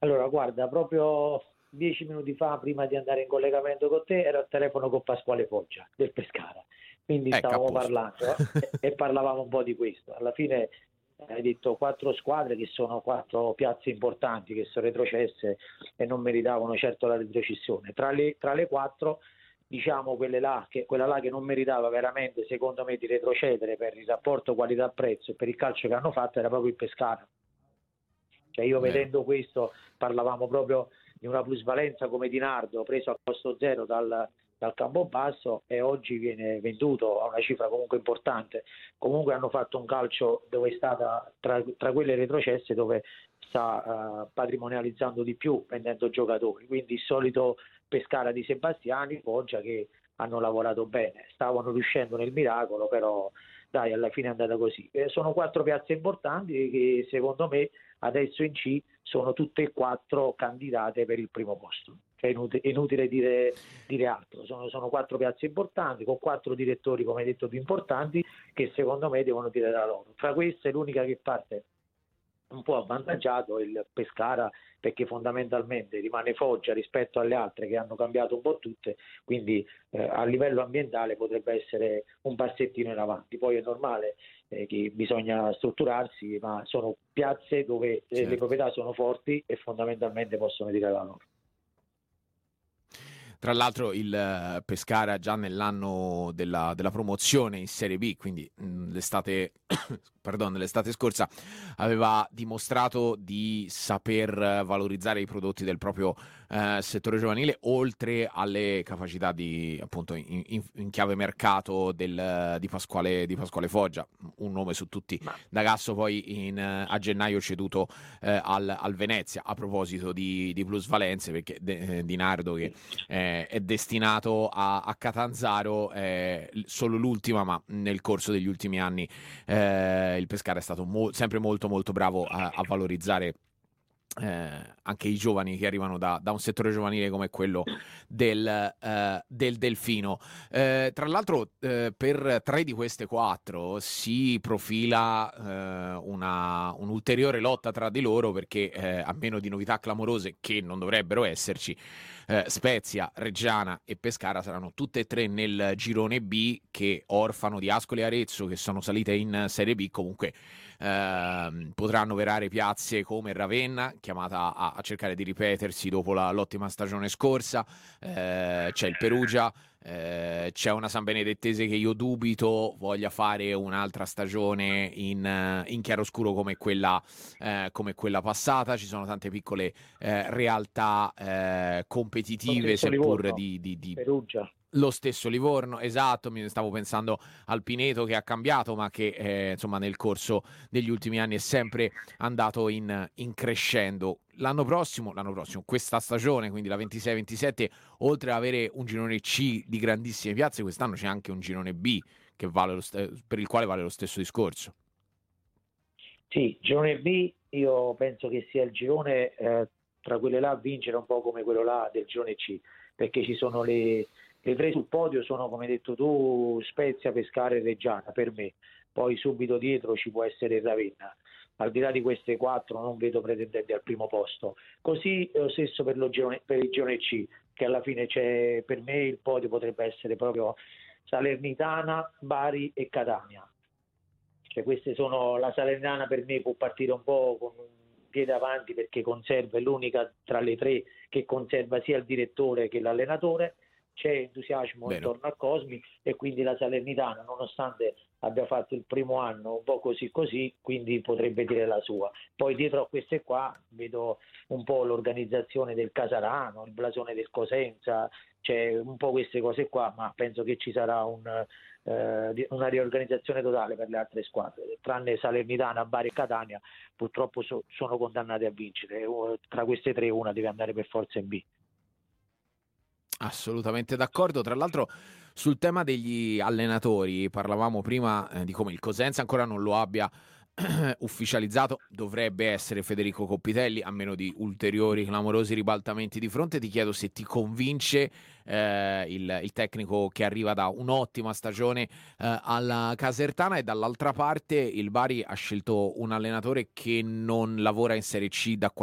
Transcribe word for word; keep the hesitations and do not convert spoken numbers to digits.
Allora, guarda, proprio dieci minuti fa, prima di andare in collegamento con te, ero al telefono con Pasquale Foggia del Pescara, quindi Ecco, a stavamo posto. parlando e, e parlavamo un po' di questo. Alla fine hai detto quattro squadre che sono quattro piazze importanti che sono retrocesse e non meritavano certo la retrocessione. Tra le, tra le quattro, diciamo quelle là, che, quella là che non meritava veramente, secondo me, di retrocedere per il rapporto qualità-prezzo e per il calcio che hanno fatto era proprio il Pescara. Cioè io Vero. vedendo questo parlavamo proprio di una plusvalenza come Di Nardo preso a costo zero dal, dal Campobasso e oggi viene venduto a una cifra comunque importante. Comunque hanno fatto un calcio dove è stata tra, tra quelle retrocesse dove sta uh, patrimonializzando di più vendendo giocatori, quindi il solito Pescara di Sebastiani, Foggia che hanno lavorato bene, stavano riuscendo nel miracolo, però dai, alla fine è andata così. Eh, sono quattro piazze importanti che secondo me adesso in C sono tutte e quattro candidate per il primo posto. Cioè, è inutile, inutile dire, dire altro. Sono, sono quattro piazze importanti, con quattro direttori, come hai detto, più importanti, che secondo me devono dire la loro. Fra queste l'unica che parte un po' avvantaggiato è il Pescara, perché fondamentalmente rimane Foggia rispetto alle altre che hanno cambiato un po' tutte, quindi eh, a livello ambientale potrebbe essere un passettino in avanti. Poi è normale eh, che bisogna strutturarsi, ma sono piazze dove eh, le Certo. proprietà sono forti e fondamentalmente possono dire la loro. Tra l'altro il eh, Pescara già nell'anno della, della promozione in Serie B, quindi mh, l'estate, pardon, l'estate scorsa, aveva dimostrato di saper eh, valorizzare i prodotti del proprio eh, settore giovanile, oltre alle capacità di, appunto, in, in- in chiave mercato del, di Pasquale, di Pasquale Foggia, un nome su tutti. Ma Da Gasso poi in, eh, a gennaio ceduto eh, al, al Venezia, a proposito di, di plusvalenze, perché de, eh, Di Nardo che eh, è destinato a, a Catanzaro, eh, solo l'ultima, ma nel corso degli ultimi anni eh, il Pescara è stato mo- sempre molto molto bravo a, a valorizzare eh, anche i giovani che arrivano da, da un settore giovanile come quello del, eh, del Delfino. Eh, tra l'altro, eh, per tre di queste quattro si profila eh, una, un'ulteriore lotta tra di loro perché, eh, a meno di novità clamorose che non dovrebbero esserci, eh, Spezia, Reggiana e Pescara saranno tutte e tre nel girone B, che orfano di Ascoli e Arezzo, che sono salite in Serie B, comunque ehm, potranno verare piazze come Ravenna, chiamata a, a cercare di ripetersi dopo la, l'ottima stagione scorsa, eh, c'è il Perugia, eh, c'è una San Benedettese che io dubito voglia fare un'altra stagione in, eh, in chiaroscuro come quella, eh, come quella passata. Ci sono tante piccole eh, realtà eh, lo competitive, stesso seppur Livorno, di, di, di Perugia. lo stesso Livorno, esatto, mi stavo pensando al Pineto che ha cambiato, ma che eh, insomma nel corso degli ultimi anni è sempre andato in, in crescendo. L'anno prossimo, l'anno prossimo, questa stagione, quindi la ventisei ventisette, oltre ad avere un girone C di grandissime piazze, quest'anno c'è anche un girone B che vale lo st- per il quale vale lo stesso discorso. Sì, girone B io penso che sia il girone eh, tra quelle là a vincere un po' come quello là del girone C, perché ci sono le, le tre sul podio, sono come hai detto tu Spezia, Pescara e Reggiana per me, poi subito dietro ci può essere il Ravenna. Al di là di queste quattro non vedo pretendenti al primo posto. Così lo stesso per, lo girone, per il girone C, che alla fine c'è, per me il podio potrebbe essere proprio Salernitana, Bari e Catania. Cioè, queste sono, la Salernitana per me può partire un po' con un piede avanti perché conserva, è l'unica tra le tre che conserva sia il direttore che l'allenatore, c'è entusiasmo Vero? intorno a Cosmi e quindi la Salernitana, nonostante abbia fatto il primo anno un po' così così, quindi potrebbe dire la sua. Poi dietro a queste qua vedo un po' l'organizzazione del Casarano, il blasone del Cosenza, c'è un po' queste cose qua, ma penso che ci sarà un, eh, una riorganizzazione totale per le altre squadre, tranne Salernitana, Bari e Catania, purtroppo so, sono condannate a vincere. Tra queste tre una deve andare per forza in B. Assolutamente d'accordo. Tra l'altro, sul tema degli allenatori, parlavamo prima eh, di come il Cosenza ancora non lo abbia ufficializzato, dovrebbe essere Federico Coppitelli, a meno di ulteriori clamorosi ribaltamenti di fronte. Ti chiedo se ti convince eh, il, il tecnico che arriva da un'ottima stagione eh, alla Casertana, e dall'altra parte il Bari ha scelto un allenatore che non lavora in Serie C da